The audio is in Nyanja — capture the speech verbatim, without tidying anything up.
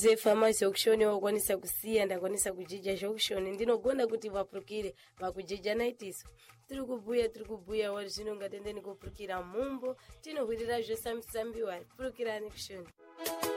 ize famasi okushoni wakwanisa kusiya ndakwanisa kujija chokushoni ndinogona kuti vapurukire vakujija naitiso tiri kubhuya tiri kubhuya wari zvino ngatendeni kupurukira mumbo tinohwirira zvesamisambiwa purukirani kushoni.